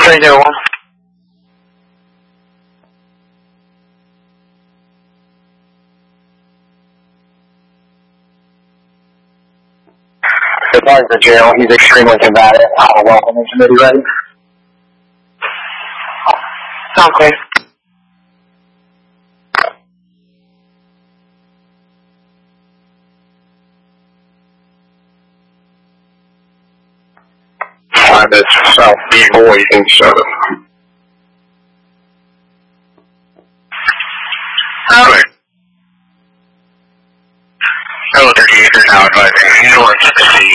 301. Advise the jail. He's extremely combative. I'll welcome him to be ready. Okay. That's South B. Boyd in 7. Hello, 38 is now advising ambulance to proceed.